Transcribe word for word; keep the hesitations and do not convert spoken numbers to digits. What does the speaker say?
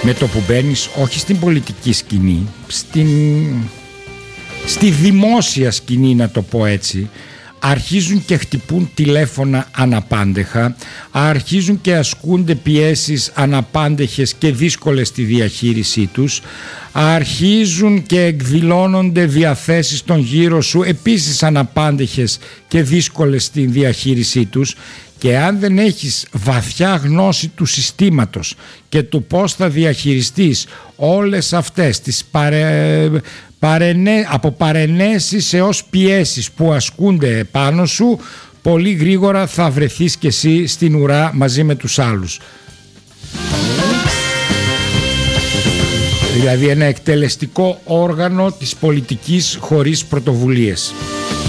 με το που μπαίνεις όχι στην πολιτική σκηνή, στην, στη δημόσια σκηνή, να το πω έτσι, αρχίζουν και χτυπούν τηλέφωνα αναπάντεχα, αρχίζουν και ασκούνται πιέσεις αναπάντεχες και δύσκολες στη διαχείρισή τους, αρχίζουν και εκδηλώνονται διαθέσεις στον γύρο σου επίσης αναπάντεχες και δύσκολες στη διαχείρισή τους. Και αν δεν έχεις βαθιά γνώση του συστήματος και του πώς θα διαχειριστείς όλες αυτές τις παρε... παρενέ... από παρενέσεις έως πιέσεις που ασκούνται πάνω σου, πολύ γρήγορα θα βρεθείς και εσύ στην ουρά μαζί με τους άλλους. Δηλαδή ένα εκτελεστικό όργανο της πολιτικής χωρίς πρωτοβουλίες.